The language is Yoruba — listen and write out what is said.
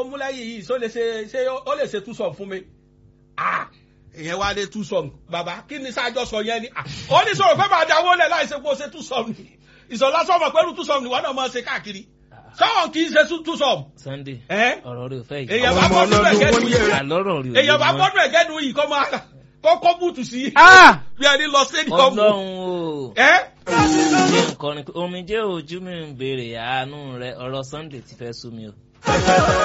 tó mú lẹ́yìn yìí ṣó lè ṣe ó lè ṣe two song fún mi ìyẹn wá dé two song bàbá kí ni sáájọ sọ yẹn ni ó ní sọ̀rọ̀ fẹ́ máa dáwọ́ lẹ̀ láì ṣe kó ṣe two song ni ìsọ̀lá sọ̀rọ̀ pẹ̀lú two song ni wọ́n náà máa ṣe káàkiri sọ̀rọ̀ kì í ṣe two song. Sunday ọ̀rọ̀ rẹ̀ ò fẹ́ yìí. èèyàn bá bọ́dún ẹ̀gẹ́dùn yìí kọ́ máa kọ́kọ́ bùtù sí bí ẹni lọ stadium. Ọlọ́run o ṣé nǹkan ni omijé ojú mi ń béèrè àánú rẹ ọ̀rọ̀ Sunday ti fẹ́ sú mi o.